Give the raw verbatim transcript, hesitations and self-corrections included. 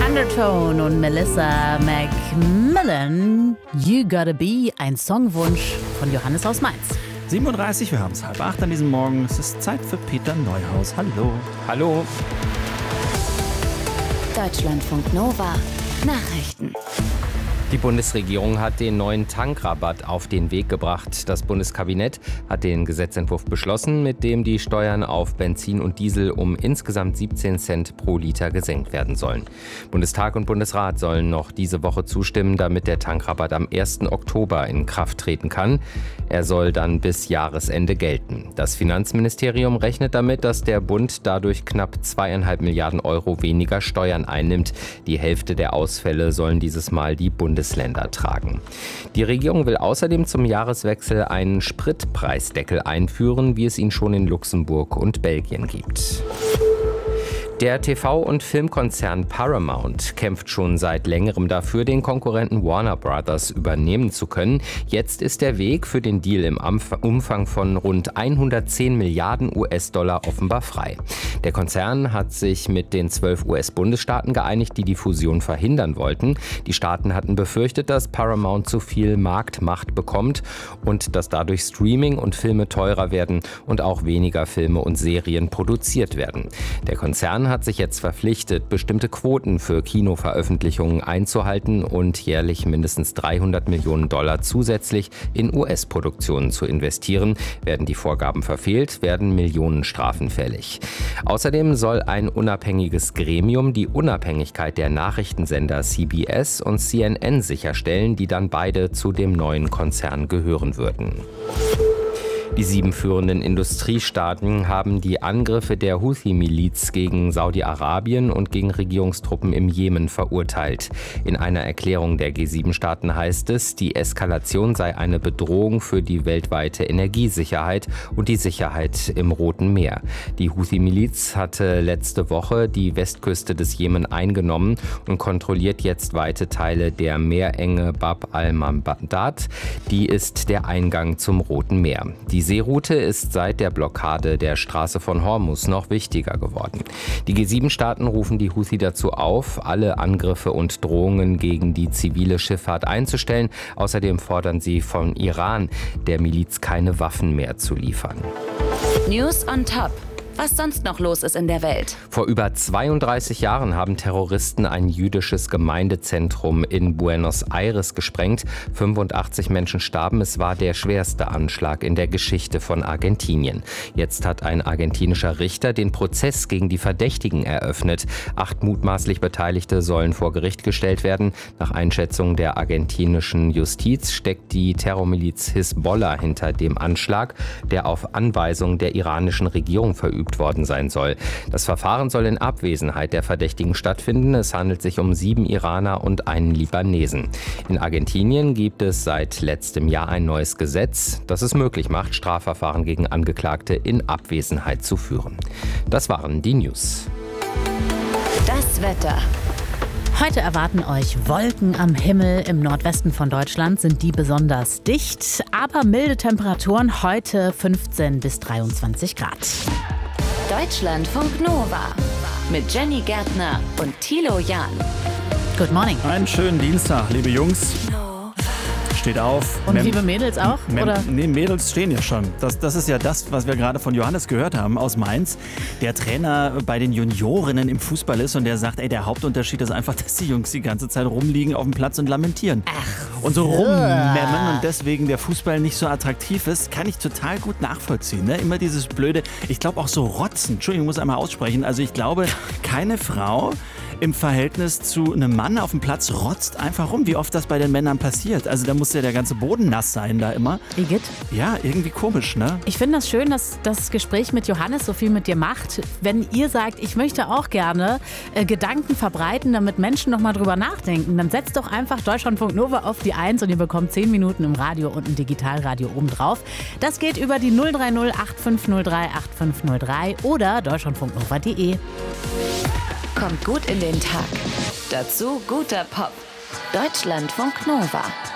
Undertone und Melissa Macmillan. You Gotta Be, ein Songwunsch von Johannes aus Mainz. siebenunddreißig, wir haben es halb acht an diesem Morgen. Es ist Zeit für Peter Neuhaus. Hallo. Hallo. Deutschlandfunk Nova Nachrichten. Die Bundesregierung hat den neuen Tankrabatt auf den Weg gebracht. Das Bundeskabinett hat den Gesetzentwurf beschlossen, mit dem die Steuern auf Benzin und Diesel um insgesamt siebzehn Cent pro Liter gesenkt werden sollen. Bundestag und Bundesrat sollen noch diese Woche zustimmen, damit der Tankrabatt am ersten Oktober in Kraft treten kann. Er soll dann bis Jahresende gelten. Das Finanzministerium rechnet damit, dass der Bund dadurch knapp zweieinhalb Milliarden Euro weniger Steuern einnimmt. Die Hälfte der Ausfälle sollen dieses Mal die Bundesländer tragen. Die Regierung will außerdem zum Jahreswechsel einen Spritpreisdeckel einführen, wie es ihn schon in Luxemburg und Belgien gibt. Der T V- und Filmkonzern Paramount kämpft schon seit längerem dafür, den Konkurrenten Warner Brothers übernehmen zu können. Jetzt ist der Weg für den Deal im Umfang von rund hundertzehn Milliarden U S-Dollar offenbar frei. Der Konzern hat sich mit den zwölf U S-Bundesstaaten geeinigt, die die Fusion verhindern wollten. Die Staaten hatten befürchtet, dass Paramount zu viel Marktmacht bekommt und dass dadurch Streaming und Filme teurer werden und auch weniger Filme und Serien produziert werden. Der Konzern hat sich jetzt verpflichtet, bestimmte Quoten für Kinoveröffentlichungen einzuhalten und jährlich mindestens dreihundert Millionen Dollar zusätzlich in U S-Produktionen zu investieren. Werden die Vorgaben verfehlt, werden Millionenstrafen fällig. Außerdem soll ein unabhängiges Gremium die Unabhängigkeit der Nachrichtensender C B S und C N N sicherstellen, die dann beide zu dem neuen Konzern gehören würden. Die sieben führenden Industriestaaten haben die Angriffe der Houthi-Miliz gegen Saudi-Arabien und gegen Regierungstruppen im Jemen verurteilt. In einer Erklärung der G sieben Staaten heißt es, die Eskalation sei eine Bedrohung für die weltweite Energiesicherheit und die Sicherheit im Roten Meer. Die Houthi-Miliz hatte letzte Woche die Westküste des Jemen eingenommen und kontrolliert jetzt weite Teile der Meerenge Bab al-Mandab. Die ist der Eingang zum Roten Meer. Die Die Seeroute ist seit der Blockade der Straße von Hormuz noch wichtiger geworden. Die G sieben Staaten rufen die Houthi dazu auf, alle Angriffe und Drohungen gegen die zivile Schifffahrt einzustellen. Außerdem fordern sie von Iran, der Miliz keine Waffen mehr zu liefern. News on Top. Was sonst noch los ist in der Welt. Vor über zweiunddreißig Jahren haben Terroristen ein jüdisches Gemeindezentrum in Buenos Aires gesprengt. fünfundachtzig Menschen starben. Es war der schwerste Anschlag in der Geschichte von Argentinien. Jetzt hat ein argentinischer Richter den Prozess gegen die Verdächtigen eröffnet. Acht mutmaßlich Beteiligte sollen vor Gericht gestellt werden. Nach Einschätzung der argentinischen Justiz steckt die Terrormiliz Hisbollah hinter dem Anschlag, der auf Anweisung der iranischen Regierung verübt worden sein soll. Das Verfahren soll in Abwesenheit der Verdächtigen stattfinden. Es handelt sich um sieben Iraner und einen Libanesen. In Argentinien gibt es seit letztem Jahr ein neues Gesetz, das es möglich macht, Strafverfahren gegen Angeklagte in Abwesenheit zu führen. Das waren die News. Das Wetter. Heute erwarten euch Wolken am Himmel. Im Nordwesten von Deutschland sind die besonders dicht, aber milde Temperaturen, heute fünfzehn bis dreiundzwanzig Grad. Deutschlandfunk Nova mit Jenny Gärtner und Thilo Jahn. Good morning. Einen schönen Dienstag, liebe Jungs. Steht auf. Und Mem- liebe Mädels auch? Mem- oder? Nee, Mädels stehen ja schon. Das, das ist ja das, was wir gerade von Johannes gehört haben aus Mainz, der Trainer bei den Juniorinnen im Fußball ist und der sagt, ey, der Hauptunterschied ist einfach, dass die Jungs die ganze Zeit rumliegen auf dem Platz und lamentieren. Ach, und so rummemmen und deswegen der Fußball nicht so attraktiv ist, kann ich total gut nachvollziehen. Ne? Immer dieses blöde, ich glaube auch so rotzen. Entschuldigung, ich muss einmal aussprechen. Also ich glaube, keine Frau im Verhältnis zu einem Mann auf dem Platz rotzt einfach rum, wie oft das bei den Männern passiert. Also da muss ja der ganze Boden nass sein da immer. Igitt. Ja, irgendwie komisch, ne? Ich finde das schön, dass das Gespräch mit Johannes so viel mit dir macht. Wenn ihr sagt, ich möchte auch gerne äh, Gedanken verbreiten, damit Menschen noch mal drüber nachdenken, dann setzt doch einfach Deutschlandfunk Nova auf die eins und ihr bekommt zehn Minuten im Radio und ein Digitalradio obendrauf. Das geht über die null drei null acht fünf null drei acht fünf null drei oder deutschlandfunknova punkt de. Kommt gut in den Tag. Dazu guter Pop. Deutschlandfunk Nova.